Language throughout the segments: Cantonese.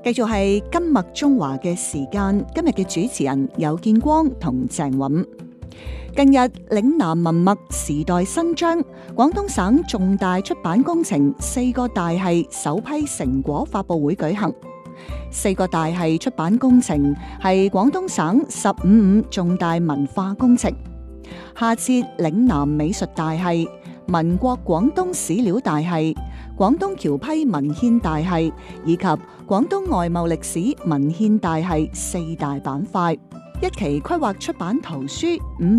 繼續係今麥中華嘅時間，今日嘅主持人有建光同鄭韻。近日嶺南文脈時代新章，廣東省重大出版工程4個大系首批成果發佈會舉行。4個大系出版工程係廣東省15重大文化工程，下設嶺南美術大系、民國廣東史料大系、廣東僑批文獻大系以及廣東外貿歷史文獻大系4大板塊，一期規劃出版圖書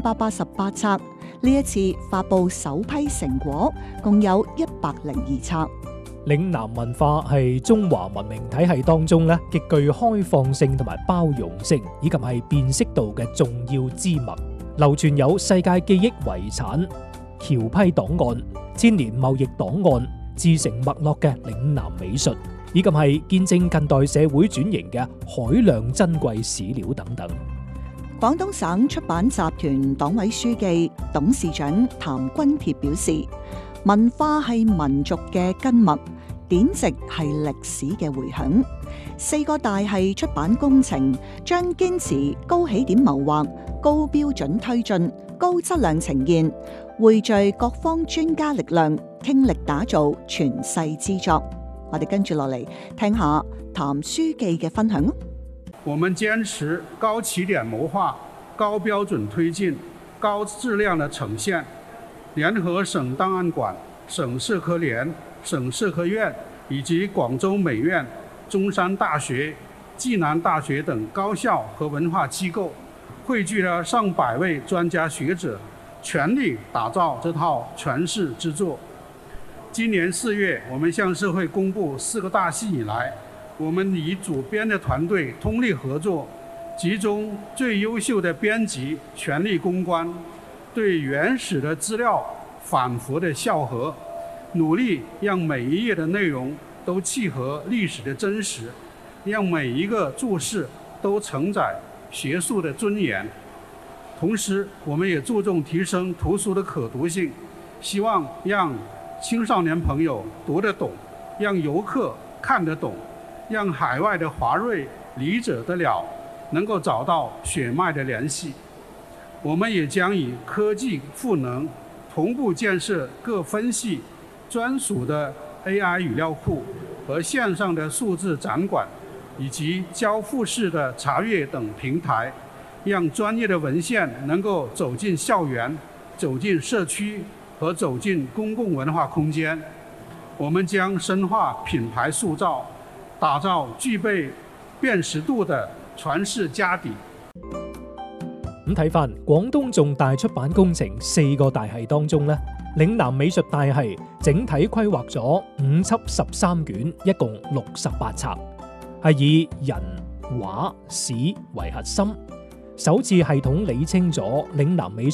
588冊。呢一次發佈首批成果，共有102冊。 嶺南文化係中華文明體系當中極具開放性同埋包容性，以及係辨識度嘅重要支脈，流傳有世界記憶遺產、僑批檔案、千年貿易檔案、自成脈絡嘅嶺南美術，以及係見證近代社會轉型嘅海量珍貴史料等等。 廣東省出版集團黨委書記、董事長譚君鐵表示，文化係民族嘅根脈，典籍係歷史嘅回響。4個大系出版工程將堅持高起點謀劃、高標準推進、高質量呈現，匯聚各方專家力量，傾力打造傳世之作。我哋跟住落嚟聽下譚書記嘅分享。 我們堅持高起點謀劃、高標準推進、高質量的呈現，聯合省檔案館、省社科聯、省社科院以及廣州美院、中山大學、暨南大學等高校和文化機構，匯聚了上百位專家學者，全力打造這套傳世之作。今年4月，我們向社會公布4個大系以來，我們與主編的團隊通力合作，集中最優秀的編輯，全力攻關，對原始的資料反覆的校核，努力讓每一頁的內容都契合歷史的真實，讓每一個注釋都承載學術的尊嚴。同時，我們也注重提升圖書的可讀性，希望讓青少年朋友讀得懂，讓遊客看得懂，讓海外的華裔理解得了，能夠找到血脈的聯繫。我們也將以科技賦能，同步建設各分系專屬的 AI 語料庫和線上的數字展館，以及交付式的查閱等平台，讓專業的文獻能夠走進校園、走進社區和走進公共文化空間。我們將深化品牌塑造，打造具備辨識度的傳世家底。 咁睇翻廣東重大出版工程4個大系當中，嶺南美術大系整體規劃咗5輯13卷，一共68冊，係以人、畫、史為核心，首次系統理清咗嶺南美術